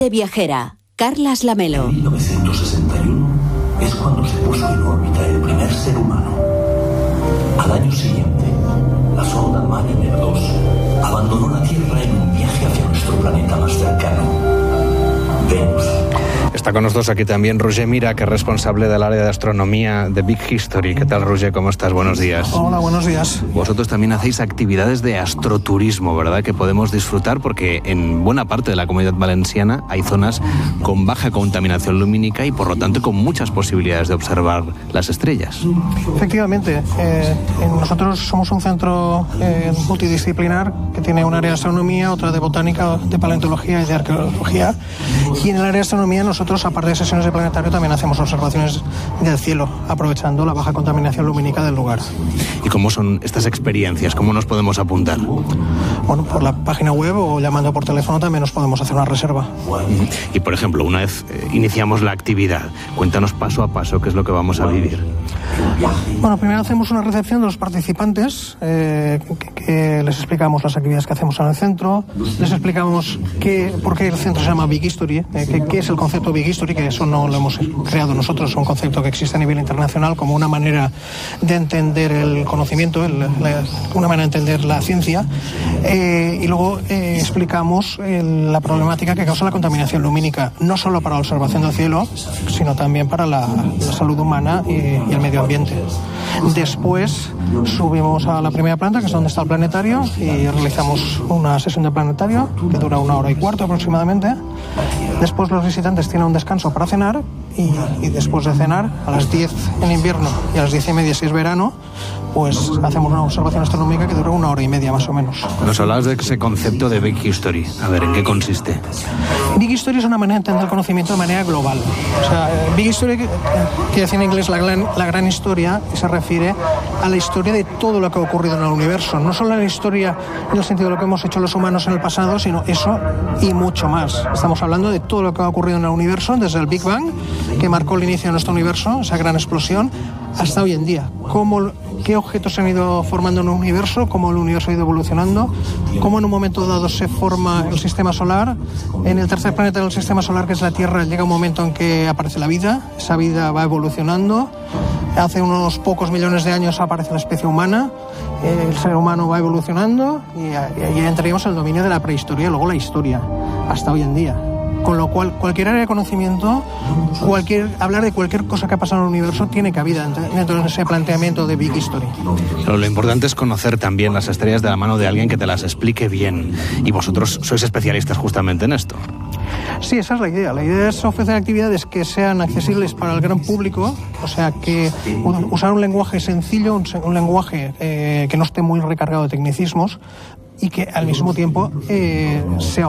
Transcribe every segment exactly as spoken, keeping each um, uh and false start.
De Viajera, Carlas Lamelo. En mil novecientos sesenta y uno es cuando se puso en órbita el primer ser humano. Al año siguiente, la sonda Mariner dos abandonó la Tierra en un viaje hacia nuestro planeta más cercano, Venus. Está con nosotros aquí también Roger Mira, que es responsable del área de astronomía de Big History. ¿Qué tal, Roger? ¿Cómo estás? Buenos días. Hola, buenos días. Vosotros también hacéis actividades de astroturismo, ¿verdad? Que podemos disfrutar porque en buena parte de la Comunidad Valenciana hay zonas con baja contaminación lumínica y por lo tanto con muchas posibilidades de observar las estrellas. Efectivamente, eh, nosotros somos un centro eh, multidisciplinar que tiene un área de astronomía, otra de botánica, de paleontología y de arqueología. Y en el área de astronomía nosotros Nosotros, aparte de sesiones de planetario, también hacemos observaciones del cielo, aprovechando la baja contaminación lumínica del lugar. ¿Y cómo son estas experiencias? ¿Cómo nos podemos apuntar? Bueno, por la página web o llamando por teléfono también nos podemos hacer una reserva. Y, por ejemplo, una vez eh, iniciamos la actividad, cuéntanos paso a paso qué es lo que vamos a vivir. Bueno, primero hacemos una recepción de los participantes, eh, que, que les explicamos las actividades que hacemos en el centro, les explicamos qué, por qué el centro se llama Big History, eh, qué, qué es el concepto Big History, que eso no lo hemos creado nosotros, es un concepto que existe a nivel internacional como una manera de entender el conocimiento, el, la, una manera de entender la ciencia, eh, y luego eh, explicamos el, la problemática que causa la contaminación lumínica, no solo para la observación del cielo, sino también para la, la salud humana y, y el medio ambiente. Después subimos a la primera planta, que es donde está el planetario, y realizamos una sesión de planetario que dura una hora y cuarto aproximadamente. Después los visitantes tienen un descanso para cenar y, y después de cenar, a las diez en invierno y a las diez y media si es verano, pues hacemos una observación astronómica que dura una hora y media más o menos. Nos hablabas de ese concepto de Big History. A ver, ¿en qué consiste? Big History es una manera de entender el conocimiento de manera global. O sea, Big History, que quiere decir en inglés la gran, la gran historia, y se refiere a la historia de todo lo que ha ocurrido en el universo. No solo la historia en el sentido de lo que hemos hecho los humanos en el pasado, sino eso y mucho más. Estamos hablando de todo lo que ha ocurrido en el universo, desde el Big Bang, que marcó el inicio de nuestro universo, esa gran explosión, hasta hoy en día. Cómo, qué objetos se han ido formando en el universo, cómo el universo ha ido evolucionando, cómo en un momento dado se forma el sistema solar. En el tercer planeta del sistema solar, que es la Tierra, llega un momento en que aparece la vida, esa vida va evolucionando. Hace unos pocos millones de años aparece la especie humana, el ser humano va evolucionando y ahí entraríamos en el dominio de la prehistoria y luego la historia, hasta hoy en día. Con lo cual, cualquier área de conocimiento, cualquier, hablar de cualquier cosa que ha pasado en el universo tiene cabida dentro de ese planteamiento de Big History. Pero lo importante es conocer también las estrellas de la mano de alguien que te las explique bien. Y vosotros sois especialistas justamente en esto. Sí, esa es la idea. La idea es ofrecer actividades que sean accesibles para el gran público, o sea, que usar un lenguaje sencillo, un, un lenguaje eh, que no esté muy recargado de tecnicismos, y que al mismo tiempo eh, sea,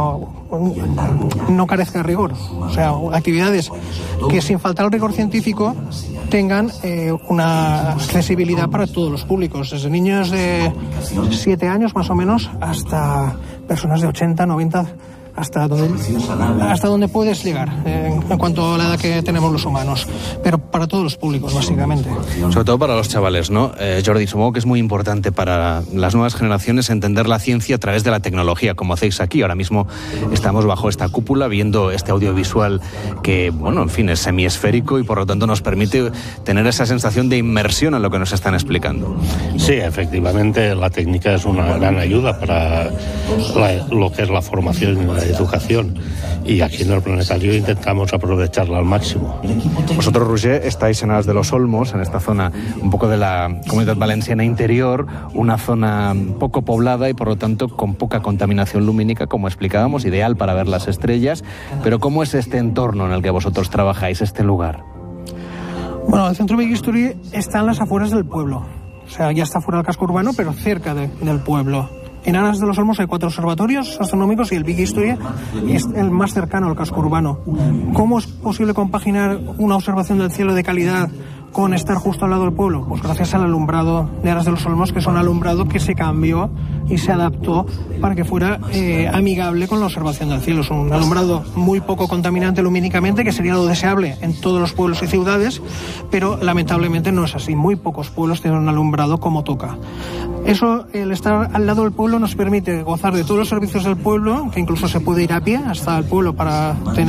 no carezca de rigor. O sea, actividades que sin faltar al rigor científico tengan eh, una accesibilidad para todos los públicos, desde niños de siete años más o menos hasta personas de ochenta, noventa, hasta donde, hasta donde puedes llegar eh, en cuanto a la edad que tenemos los humanos, pero para todos los públicos básicamente. Sobre todo para los chavales, ¿no? Eh, Jordi, supongo que es muy importante para las nuevas generaciones entender la ciencia a través de la tecnología, como hacéis aquí. Ahora mismo estamos bajo esta cúpula viendo este audiovisual que, bueno, en fin, es semiesférico y por lo tanto nos permite tener esa sensación de inmersión en lo que nos están explicando. Sí, efectivamente la técnica es una gran ayuda para la, lo que es la formación y la educación, y aquí en el planetario intentamos aprovecharla al máximo. Vosotros, Roger, estáis en Aras de los Olmos, en esta zona un poco de la Comunidad Valenciana interior, una zona poco poblada y por lo tanto con poca contaminación lumínica, como explicábamos, ideal para ver las estrellas. Pero ¿cómo es este entorno en el que vosotros trabajáis, este lugar? Bueno, el Centro Big History está en las afueras del pueblo, o sea, ya está fuera del casco urbano, pero cerca de, del pueblo. En Aras de los Olmos hay cuatro observatorios astronómicos y el Big History es el más cercano al casco urbano. ¿Cómo es posible compaginar una observación del cielo de calidad con estar justo al lado del pueblo? Pues gracias al alumbrado de Aras de los Olmos, que es un alumbrado que se cambió y se adaptó para que fuera eh, amigable con la observación del cielo. Es un alumbrado muy poco contaminante lumínicamente, que sería lo deseable en todos los pueblos y ciudades, pero lamentablemente no es así. Muy pocos pueblos tienen un alumbrado como toca. Eso, el estar al lado del pueblo, nos permite gozar de todos los servicios del pueblo, que incluso se puede ir a pie hasta el pueblo para tener